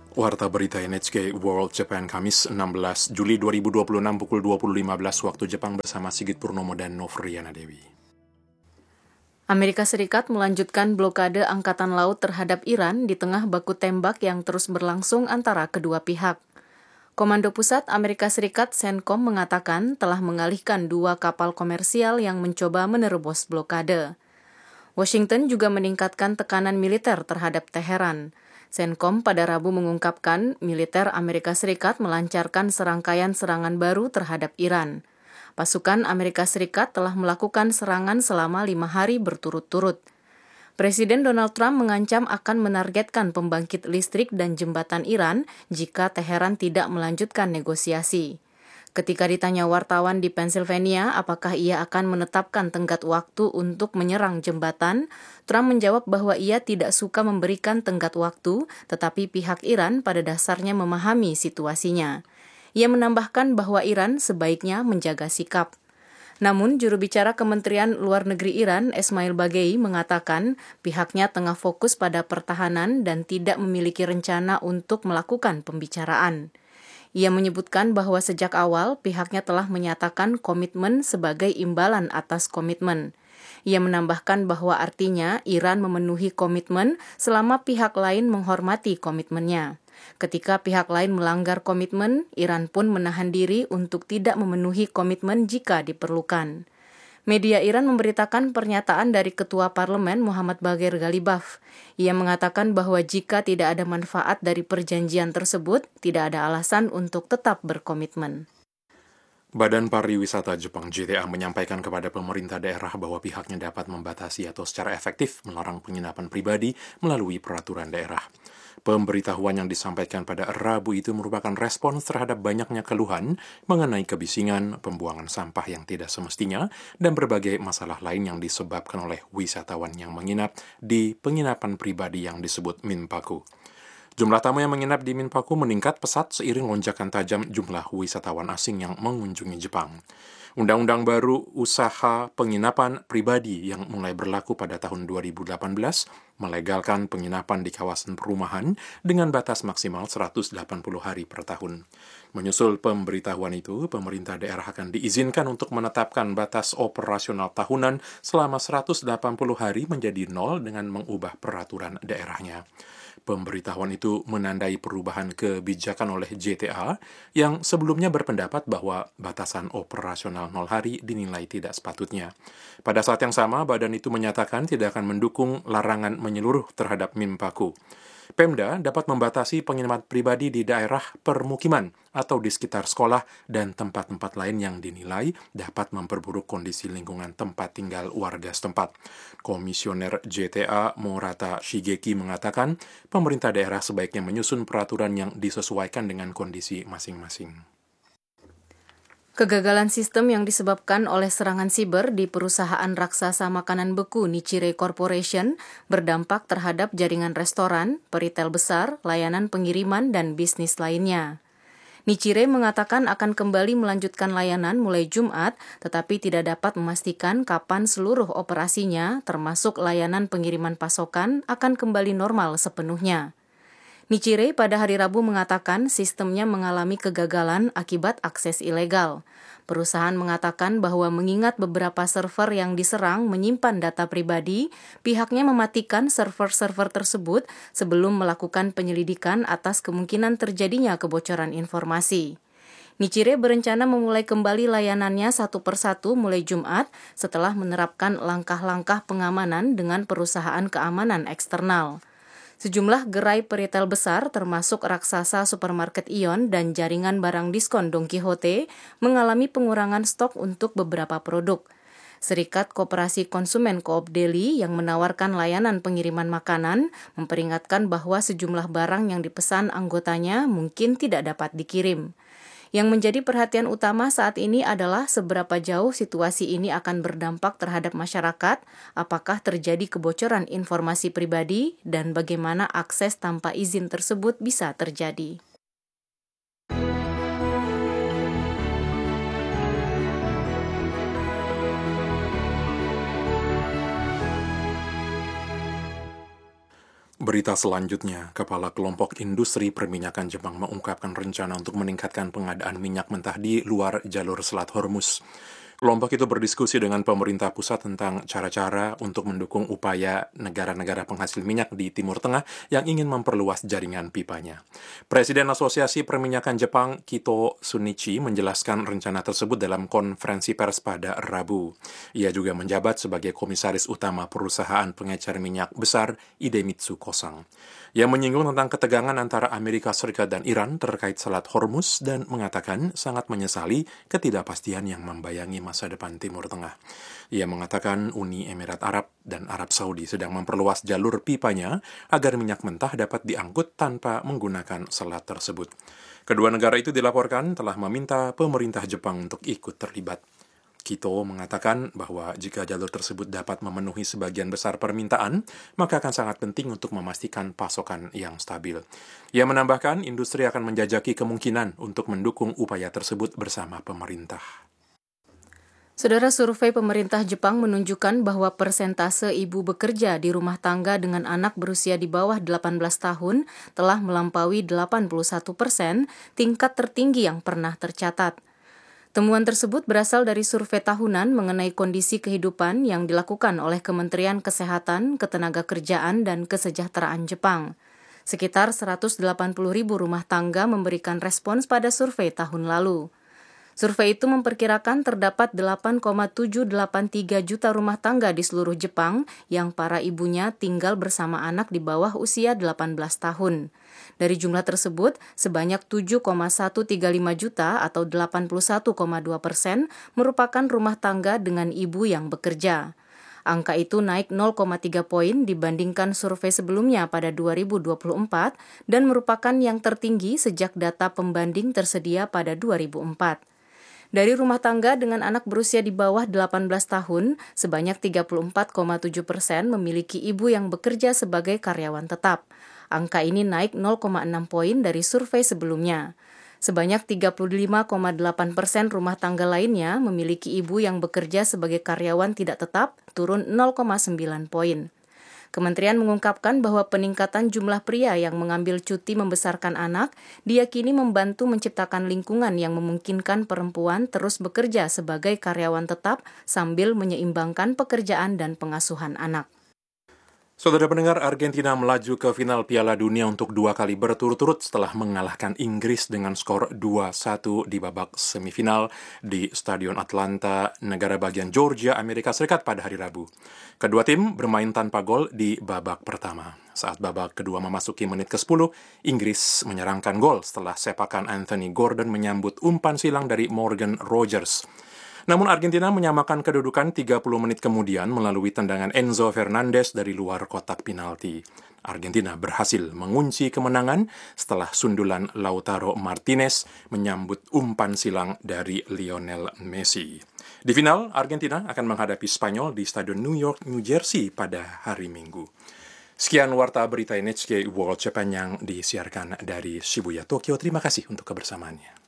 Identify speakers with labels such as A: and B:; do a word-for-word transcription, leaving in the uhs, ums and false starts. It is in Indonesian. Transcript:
A: Warta Berita N H K World Japan Kamis enam belas Juli dua ribu dua puluh enam pukul dua puluh lima belas waktu Jepang bersama Sigit Purnomo dan Novriana Dewi.
B: Amerika Serikat melanjutkan blokade Angkatan Laut terhadap Iran di tengah baku tembak yang terus berlangsung antara kedua pihak. Komando Pusat Amerika Serikat CENTCOM mengatakan telah mengalihkan dua kapal komersial yang mencoba menerobos blokade. Washington juga meningkatkan tekanan militer terhadap Teheran. CENTCOM pada Rabu mengungkapkan militer Amerika Serikat melancarkan serangkaian serangan baru terhadap Iran. Pasukan Amerika Serikat telah melakukan serangan selama lima hari berturut-turut. Presiden Donald Trump mengancam akan menargetkan pembangkit listrik dan jembatan Iran jika Teheran tidak melanjutkan negosiasi. Ketika ditanya wartawan di Pennsylvania apakah ia akan menetapkan tenggat waktu untuk menyerang jembatan, Trump menjawab bahwa ia tidak suka memberikan tenggat waktu, tetapi pihak Iran pada dasarnya memahami situasinya. Ia menambahkan bahwa Iran sebaiknya menjaga sikap. Namun, juru bicara Kementerian Luar Negeri Iran, Esmail Bagei, mengatakan pihaknya tengah fokus pada pertahanan dan tidak memiliki rencana untuk melakukan pembicaraan. Ia menyebutkan bahwa sejak awal pihaknya telah menyatakan komitmen sebagai imbalan atas komitmen. Ia menambahkan bahwa artinya Iran memenuhi komitmen selama pihak lain menghormati komitmennya. Ketika pihak lain melanggar komitmen, Iran pun menahan diri untuk tidak memenuhi komitmen jika diperlukan. Media Iran memberitakan pernyataan dari Ketua Parlemen Muhammad Bagher Ghalibaf. Ia mengatakan bahwa jika tidak ada manfaat dari perjanjian tersebut, tidak ada alasan untuk tetap berkomitmen.
A: Badan Pariwisata Jepang J T A menyampaikan kepada pemerintah daerah bahwa pihaknya dapat membatasi atau secara efektif melarang penginapan pribadi melalui peraturan daerah. Pemberitahuan yang disampaikan pada Rabu itu merupakan respons terhadap banyaknya keluhan mengenai kebisingan, pembuangan sampah yang tidak semestinya, dan berbagai masalah lain yang disebabkan oleh wisatawan yang menginap di penginapan pribadi yang disebut Minpaku. Jumlah tamu yang menginap di Minpaku meningkat pesat seiring lonjakan tajam jumlah wisatawan asing yang mengunjungi Jepang. Undang-undang baru usaha penginapan pribadi yang mulai berlaku pada tahun dua ribu delapan belas melegalkan penginapan di kawasan perumahan dengan batas maksimal seratus delapan puluh hari per tahun. Menyusul pemberitahuan itu, pemerintah daerah akan diizinkan untuk menetapkan batas operasional tahunan selama seratus delapan puluh hari menjadi nol dengan mengubah peraturan daerahnya. Pemberitahuan itu menandai perubahan kebijakan oleh J T A yang sebelumnya berpendapat bahwa batasan operasional nol hari dinilai tidak sepatutnya. Pada saat yang sama, badan itu menyatakan tidak akan mendukung larangan menyeluruh terhadap Minpaku. Pemda dapat membatasi penginapan pribadi di daerah permukiman atau di sekitar sekolah dan tempat-tempat lain yang dinilai dapat memperburuk kondisi lingkungan tempat tinggal warga setempat. Komisioner J T A Morata Shigeki mengatakan pemerintah daerah sebaiknya menyusun peraturan yang disesuaikan dengan kondisi masing-masing.
B: Kegagalan sistem yang disebabkan oleh serangan siber di perusahaan raksasa makanan beku Nichirei Corporation berdampak terhadap jaringan restoran, peritel besar, layanan pengiriman, dan bisnis lainnya. Nichirei mengatakan akan kembali melanjutkan layanan mulai Jumat, tetapi tidak dapat memastikan kapan seluruh operasinya, termasuk layanan pengiriman pasokan, akan kembali normal sepenuhnya. Nichirei pada hari Rabu mengatakan sistemnya mengalami kegagalan akibat akses ilegal. Perusahaan mengatakan bahwa mengingat beberapa server yang diserang menyimpan data pribadi, pihaknya mematikan server-server tersebut sebelum melakukan penyelidikan atas kemungkinan terjadinya kebocoran informasi. Nichirei berencana memulai kembali layanannya satu persatu mulai Jumat setelah menerapkan langkah-langkah pengamanan dengan perusahaan keamanan eksternal. Sejumlah gerai peritel besar termasuk raksasa supermarket Ion dan jaringan barang diskon Don Quijote mengalami pengurangan stok untuk beberapa produk. Serikat Koperasi Konsumen Coop Deli yang menawarkan layanan pengiriman makanan memperingatkan bahwa sejumlah barang yang dipesan anggotanya mungkin tidak dapat dikirim. Yang menjadi perhatian utama saat ini adalah seberapa jauh situasi ini akan berdampak terhadap masyarakat, apakah terjadi kebocoran informasi pribadi, dan bagaimana akses tanpa izin tersebut bisa terjadi.
A: Berita selanjutnya, Kepala Kelompok Industri Perminyakan Jepang mengungkapkan rencana untuk meningkatkan pengadaan minyak mentah di luar jalur Selat Hormuz. Kelompok itu berdiskusi dengan pemerintah pusat tentang cara-cara untuk mendukung upaya negara-negara penghasil minyak di Timur Tengah yang ingin memperluas jaringan pipanya. Presiden Asosiasi Perminyakan Jepang, Kito Sunichi, menjelaskan rencana tersebut dalam konferensi pers pada Rabu. Ia juga menjabat sebagai komisaris utama perusahaan pengecer minyak besar Idemitsu Kosang. Ia menyinggung tentang ketegangan antara Amerika Serikat dan Iran terkait Selat Hormuz dan mengatakan sangat menyesali ketidakpastian yang membayangi masa depan Timur Tengah. Ia mengatakan Uni Emirat Arab dan Arab Saudi sedang memperluas jalur pipanya agar minyak mentah dapat diangkut tanpa menggunakan selat tersebut. Kedua negara itu dilaporkan telah meminta pemerintah Jepang untuk ikut terlibat. Kito mengatakan bahwa jika jalur tersebut dapat memenuhi sebagian besar permintaan, maka akan sangat penting untuk memastikan pasokan yang stabil. Ia menambahkan industri akan menjajaki kemungkinan untuk mendukung upaya tersebut bersama pemerintah.
B: Saudara, survei pemerintah Jepang menunjukkan bahwa persentase ibu bekerja di rumah tangga dengan anak berusia di bawah delapan belas tahun telah melampaui delapan puluh satu persen, tingkat tertinggi yang pernah tercatat. Temuan tersebut berasal dari survei tahunan mengenai kondisi kehidupan yang dilakukan oleh Kementerian Kesehatan, Ketenagakerjaan, dan Kesejahteraan Jepang. Sekitar seratus delapan puluh ribu rumah tangga memberikan respons pada survei tahun lalu. Survei itu memperkirakan terdapat delapan koma tujuh delapan tiga juta rumah tangga di seluruh Jepang yang para ibunya tinggal bersama anak di bawah usia delapan belas tahun. Dari jumlah tersebut, sebanyak tujuh koma satu tiga lima juta atau delapan puluh satu koma dua persen merupakan rumah tangga dengan ibu yang bekerja. Angka itu naik nol koma tiga poin dibandingkan survei sebelumnya pada dua ribu dua puluh empat dan merupakan yang tertinggi sejak data pembanding tersedia pada dua ribu empat. Dari rumah tangga dengan anak berusia di bawah delapan belas tahun, sebanyak tiga puluh empat koma tujuh persen memiliki ibu yang bekerja sebagai karyawan tetap. Angka ini naik nol koma enam poin dari survei sebelumnya. Sebanyak tiga puluh lima koma delapan persen rumah tangga lainnya memiliki ibu yang bekerja sebagai karyawan tidak tetap, turun nol koma sembilan poin. Kementerian mengungkapkan bahwa peningkatan jumlah pria yang mengambil cuti membesarkan anak diyakini membantu menciptakan lingkungan yang memungkinkan perempuan terus bekerja sebagai karyawan tetap sambil menyeimbangkan pekerjaan dan pengasuhan anak.
A: Saudara pendengar, Argentina melaju ke final Piala Dunia untuk dua kali berturut-turut setelah mengalahkan Inggris dengan skor dua satu di babak semifinal di Stadion Atlanta, negara bagian Georgia, Amerika Serikat pada hari Rabu. Kedua tim bermain tanpa gol di babak pertama. Saat babak kedua memasuki menit ke sepuluh, Inggris menyerangkan gol setelah sepakan Anthony Gordon menyambut umpan silang dari Morgan Rogers. Namun Argentina menyamakan kedudukan tiga puluh menit kemudian melalui tendangan Enzo Fernandez dari luar kotak penalti. Argentina berhasil mengunci kemenangan setelah sundulan Lautaro Martinez menyambut umpan silang dari Lionel Messi. Di final, Argentina akan menghadapi Spanyol di Stadion New York, New Jersey pada hari Minggu. Sekian warta berita N H K World Japan yang disiarkan dari Shibuya, Tokyo. Terima kasih untuk kebersamaannya.